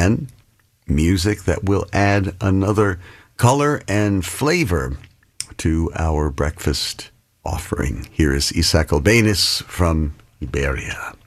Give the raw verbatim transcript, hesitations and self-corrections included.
and music that will add another color and flavor to our breakfast offering. Here is Isaac Albéniz from Iberia.